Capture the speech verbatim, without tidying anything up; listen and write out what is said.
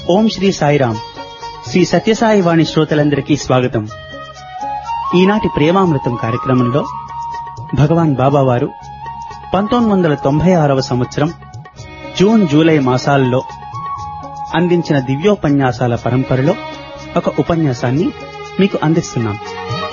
ఓం శ్రీ సాయిరాం. శ్రీ సత్యసాయి వాణి శ్రోతలందరికీ స్వాగతం. ఈనాటి ప్రేమామృతం కార్యక్రమంలో భగవాన్ బాబావారు పంతొమ్మిది వందల తొంభై ఆరవ సంవత్సరం జూన్ జూలై మాసాల్లో అందించిన దివ్యోపన్యాసాల పరంపరలో ఒక ఉపన్యాసాన్ని మీకు అందిస్తున్నాం.